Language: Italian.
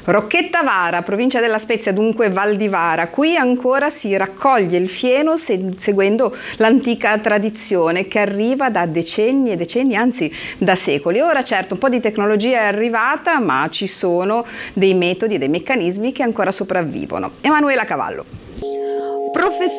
Rocchettavara, provincia della Spezia, dunque Val di Vara. Qui ancora si raccoglie il fieno seguendo l'antica tradizione che arriva da decenni e decenni, anzi da secoli. Ora certo un po' di tecnologia è arrivata, ma ci sono dei metodi e dei meccanismi che ancora sopravvivono. Emanuela Cavallo. Professore